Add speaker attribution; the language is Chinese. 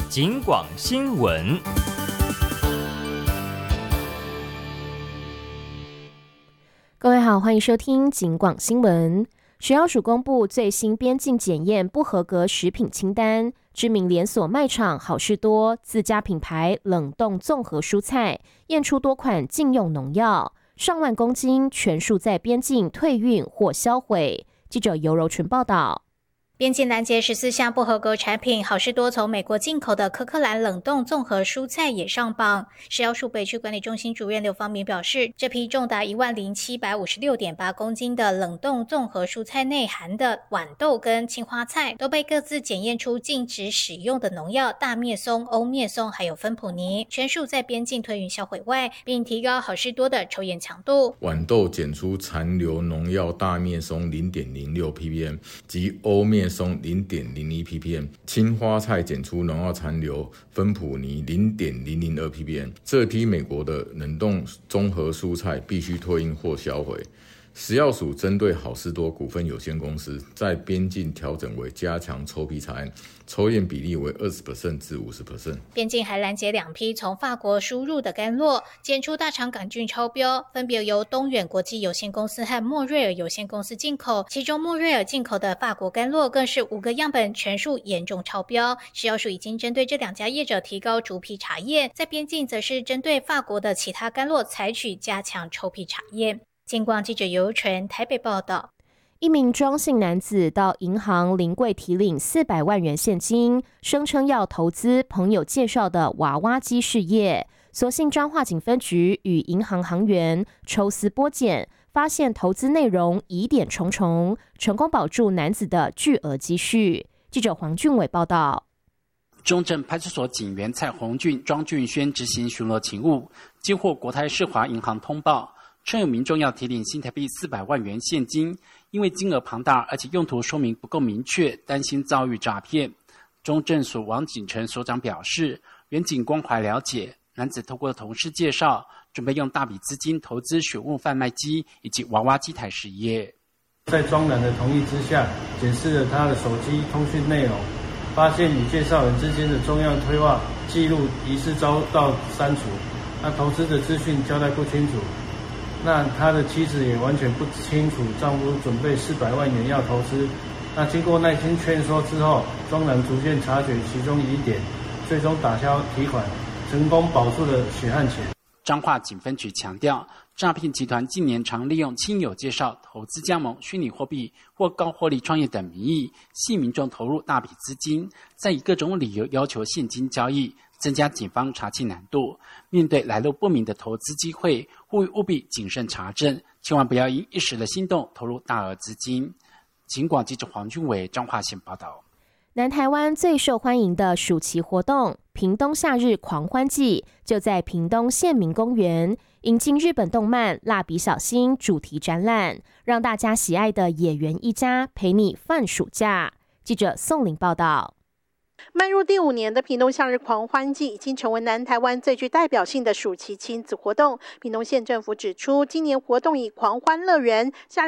Speaker 1: 警广新闻。
Speaker 2: 各位好，欢迎收听警广新闻。食药署公布最新边境检验不合格食品清单，知名连锁卖场好事多自家品牌冷冻综合蔬菜验出多款禁用农药，上万公斤全数在边境退运或销毁。记者尤柔纯报道。
Speaker 3: 边境拦截14项不合格产品，好事多从美国进口的科克兰冷冻综合蔬菜也上榜。食药署北区管理中心主任刘芳明表示，这批重达10756.8公斤的冷冻综合蔬菜内含的豌豆跟青花菜都被各自检验出禁止使用的农药大灭松、欧灭松还有芬普尼，全数在边境退运销毁外，并提高好事多的抽验强度。
Speaker 4: 豌豆检出残留农药大灭松 0.06 ppm 及欧灭松 0.01 ppm， 青花菜检出农药残留芬普尼 0.002 ppm。 这批美国的冷冻综合蔬菜必须退运或销毁。食药署针对好事多股份有限公司在边境调整为加强抽批查验，抽验比例为 20% 至 50%。
Speaker 3: 边境还拦截2批从法国输入的甘酪，检出大肠杆菌超标，分别由东远国际有限公司和莫瑞尔有限公司进口，其中莫瑞尔进口的法国甘酪更是5个样本全数严重超标。食药署已经针对这2家业者提高逐批查验，在边境则是针对法国的其他甘酪采取加强抽批查验。警广记者尤柔纯台北报道。
Speaker 2: 一名庄姓男子到银行临柜提领400万元现金，声称要投资朋友介绍的娃娃机事业。所幸彰化警分局与银行行员抽丝剥茧，发现投资内容疑点重重，成功保住男子的巨额积蓄。记者黄俊伟报道。
Speaker 5: 中正派出所警员蔡宏俊、庄俊轩执行巡逻勤务，接获国泰世华银行通报，称有民众要提领新台币400万元现金，因为金额庞大，而且用途说明不够明确，担心遭遇诈骗。中正所王景成所长表示，远景关怀了解，男子透过同事介绍，准备用大笔资金投资选物贩卖机以及娃娃机台事业。
Speaker 6: 在庄男的同意之下，检视了他的手机通讯内容，发现与介绍人之间的重要对话记录疑似遭到删除，投资的资讯交代不清楚。那他的妻子也完全不清楚丈夫准备400万元要投资。那经过耐心劝说之后，庄男逐渐察觉其中疑点，最终打消提款，成功保住了血汗钱。
Speaker 5: 彰化警分局强调，诈骗集团近年常利用亲友介绍、投资加盟、虚拟货币或高获利创业等名义，吸引民众投入大笔资金，再以各种理由要求现金交易，增加警方查缉难度。面对来路不明的投资机会，呼吁务必谨慎查证，千万不要因一时的心动投入大额资金。警广记者黄俊伟彰化县报道。
Speaker 2: 南台湾最受欢迎的暑期活动屏东夏日狂欢季，就在屏东县民公园引进日本动漫《蜡笔小新》主题展览，让大家喜爱的野原一家陪你放暑假。记者宋玲报道。
Speaker 7: 迈入第5年的屏东夏日狂欢季已经成为南台湾最具代表性的暑期亲子活动。屏东县政府指出，今年活动以狂欢乐园、夏